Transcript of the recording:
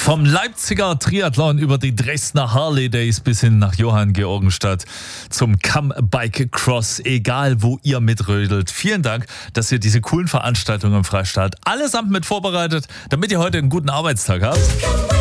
Vom Leipziger Triathlon über die Dresdner Harley Days bis hin nach Johanngeorgenstadt zum Come Bike Cross, egal wo ihr mitrödelt. Vielen Dank, dass ihr diese coolen Veranstaltungen im Freistaat allesamt mit vorbereitet, damit ihr heute einen guten Arbeitstag habt.